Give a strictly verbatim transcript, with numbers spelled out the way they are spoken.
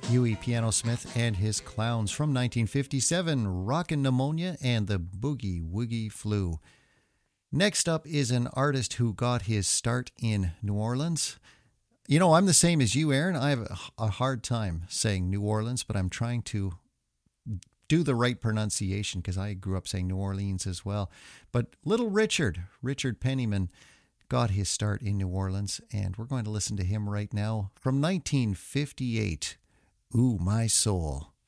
Huey Piano Smith and his Clowns from nineteen fifty-seven, Rockin' Pneumonia and the Boogie Woogie Flu. Next up is an artist who got his start in New Orleans. You know, I'm the same as you, Aaron. I have a hard time saying New Orleans, but I'm trying to do the right pronunciation because I grew up saying New Orleans as well. But Little Richard, Richard Penniman, got his start in New Orleans, and we're going to listen to him right now from nineteen fifty-eight. Ooh, My Soul.